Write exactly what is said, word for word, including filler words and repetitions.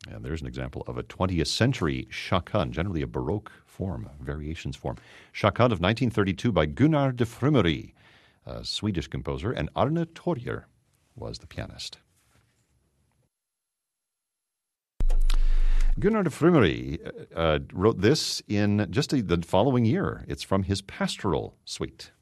And there's an example of a twentieth century chaconne, generally a Baroque form, variations form. Chaconne of nineteen thirty-two by Gunnar de Frumery, a Swedish composer, and Arne Torjer was the pianist. Gunnar de Frumery uh, wrote this in just a, the following year. It's from his Pastoral Suite.